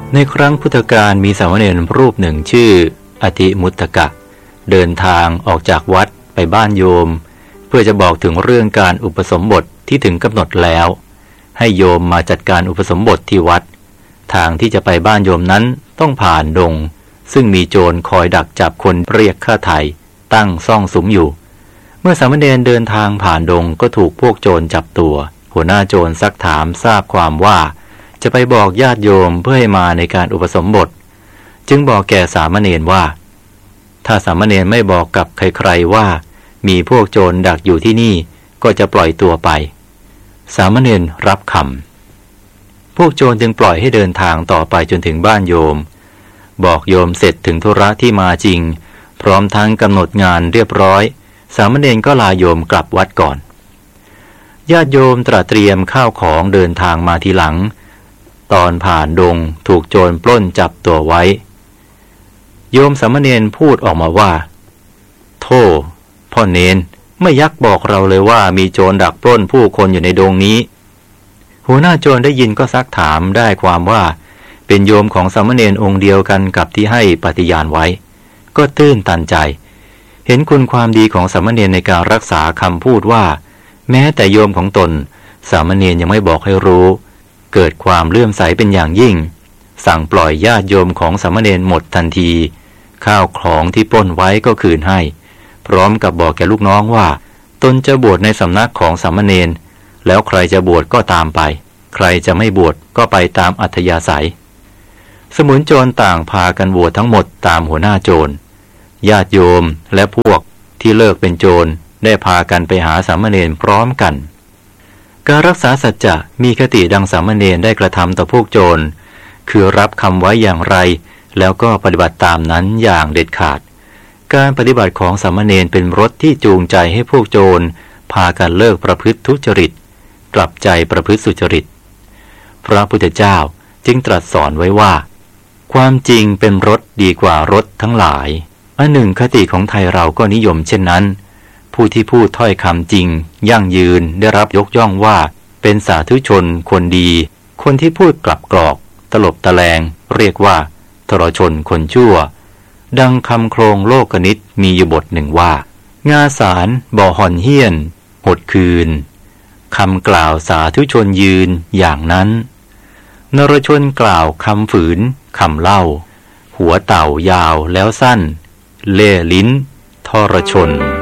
ในครั้งพุทธกาลมีสามเณรรูปหนึ่งชื่ออธิมุตตกะเดินทางออกจากวัดไปบ้านโยมเพื่อจะบอกถึงเรื่องการอุปสมบทที่ถึงกำหนดแล้วให้โยมมาจัดการอุปสมบทที่วัดทางที่จะไปบ้านโยมนั้นต้องผ่านดงซึ่งมีโจรคอยดักจับคนเรียกค่าไถ่ตั้งซ่องสุมอยู่เมื่อสามเณรเดินทางผ่านดงก็ถูกพวกโจรจับตัวหัวหน้าโจรซักถามทราบความว่าจะไปบอกญาติโยมเพื่อให้มาในการอุปสมบทจึงบอกแก่สามเณรว่าถ้าสามเณรไม่บอกกับใครๆว่ามีพวกโจรดักอยู่ที่นี่ก็จะปล่อยตัวไปสามเณรรับคำพวกโจรจึงปล่อยให้เดินทางต่อไปจนถึงบ้านโยมบอกโยมเสร็จถึงธุระที่มาจริงพร้อมทั้งกำหนดงานเรียบร้อยสามเณรก็ลาโยมกลับวัดก่อนญาติโยมตระเตรียมข้าวของเดินทางมาทีหลังตอนผ่านดงถูกโจรปล้นจับตัวไว้โยมสามเณรพูดออกมาว่าโธ่พ่อเณรไม่ยักบอกเราเลยว่ามีโจรดักปล้นผู้คนอยู่ในดงนี้หัวหน้าโจรได้ยินก็ซักถามได้ความว่าเป็นโยมของสามเณรองค์เดียวกันกับที่ให้ปฏิญาณไว้ก็ตื้นตันใจเห็นคุณความดีของสามเณรในการรักษาคำพูดว่าแม้แต่โยมของตนสามเณรยังไม่บอกให้รู้เกิดความเลื่อมใสเป็นอย่างยิ่งสั่งปล่อยญาติโยมของสามเณรหมดทันทีข้าวของที่ปล้นไว้ก็คืนให้พร้อมกับบอกแก่ลูกน้องว่าตนจะบวชในสำนักของสามเณรแล้วใครจะบวชก็ตามไปใครจะไม่บวชก็ไปตามอัธยาศัยสมุนโจรต่างพากันบวชทั้งหมดตามหัวหน้าโจรญาติโยมและพวกที่เลิกเป็นโจรได้พากันไปหาสามเณรพร้อมกันการรักษาสัจจะมีคติดังสามเณรได้กระทำต่อพวกโจรคือรับคำไว้อย่างไรแล้วก็ปฏิบัติตามนั้นอย่างเด็ดขาดการปฏิบัติของสามเณรเป็นรถที่จูงใจให้พวกโจรพากันเลิกประพฤติทุจริตกลับใจประพฤติสุจริตพระพุทธเจ้าจึงตรัสสอนไว้ว่าความจริงเป็นรถดีกว่ารถทั้งหลายอันหนึ่งคติของไทยเราก็นิยมเช่นนั้นผู้ที่พูดถ้อยคำจริงยั่งยืนได้รับยกย่องว่าเป็นสาธุชนคนดีคนที่พูดกลับกรอกตลบตะแลงเรียกว่าทรชนคนชั่วดังคำโครงโลกนิตมีอยู่บทหนึ่งว่างาสารบ่อห่อนเหี้ยนหดคืนคำกล่าวสาธุชนยืนอย่างนั้นนรชนกล่าวคำฝืนคำเล่าหัวเต่ายาวแล้วสั้นเล่ลิ้นทรชน